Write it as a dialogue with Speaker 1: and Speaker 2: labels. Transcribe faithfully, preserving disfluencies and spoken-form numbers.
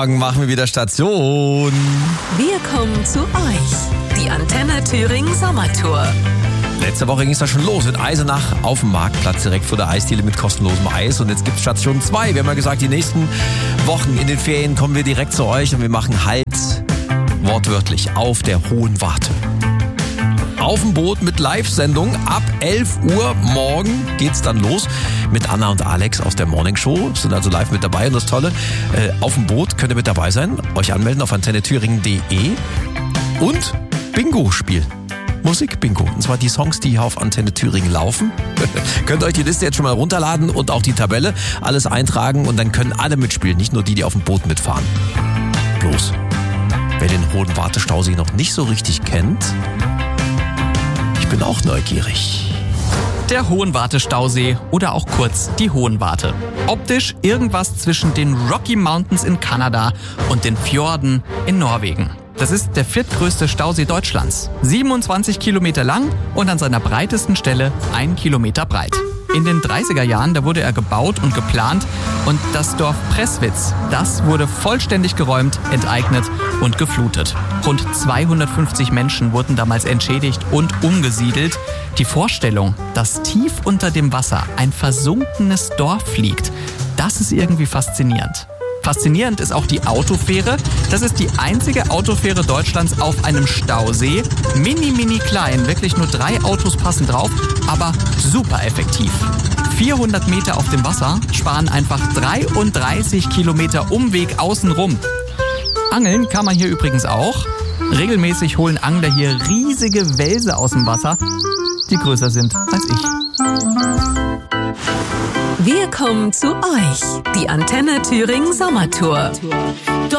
Speaker 1: Morgen machen wir wieder Station.
Speaker 2: Wir kommen zu euch. Die Antenne Thüringen Sommertour.
Speaker 1: Letzte Woche ging es da schon los in Eisenach auf dem Marktplatz direkt vor der Eisdiele mit kostenlosem Eis. Und jetzt gibt es Station zwei. Wir haben ja gesagt, die nächsten Wochen in den Ferien kommen wir direkt zu euch und wir machen Halt, wortwörtlich, auf der Hohen Warte. Auf dem Boot mit Live-Sendung. Ab elf Uhr morgen geht's dann los mit Anna und Alex aus der Morning Show. Sind also live mit dabei. Und das Tolle, äh, auf dem Boot könnt ihr mit dabei sein. Euch anmelden auf antenne thüringen punkt de und Bingo spielen. Musik-Bingo. Und zwar die Songs, die hier auf Antenne Thüringen laufen. Könnt ihr euch die Liste jetzt schon mal runterladen und auch die Tabelle alles eintragen. Und dann können alle mitspielen. Nicht nur die, die auf dem Boot mitfahren. Bloß, wer den Hohen Wartestausee noch nicht so richtig kennt, ich bin auch neugierig.
Speaker 3: Der Hohen Wartestausee oder auch kurz die Hohen Warte. Optisch irgendwas zwischen den Rocky Mountains in Kanada und den Fjorden in Norwegen. Das ist der viertgrößte Stausee Deutschlands. siebenundzwanzig Kilometer lang und an seiner breitesten Stelle ein Kilometer breit. In den dreißiger Jahren, da wurde er gebaut und geplant und das Dorf Presswitz, das wurde vollständig geräumt, enteignet und geflutet. Rund zweihundertfünfzig Menschen wurden damals entschädigt und umgesiedelt. Die Vorstellung, dass tief unter dem Wasser ein versunkenes Dorf liegt, das ist irgendwie faszinierend. Faszinierend ist auch die Autofähre. Das ist die einzige Autofähre Deutschlands auf einem Stausee. Mini, mini klein, wirklich nur drei Autos passen drauf, aber super effektiv. vierhundert Meter auf dem Wasser sparen einfach dreiunddreißig Kilometer Umweg außenrum. Angeln kann man hier übrigens auch. Regelmäßig holen Angler hier riesige Welse aus dem Wasser, die größer sind als ich.
Speaker 2: Wir kommen zu euch. Die Antenne Thüringen Sommertour.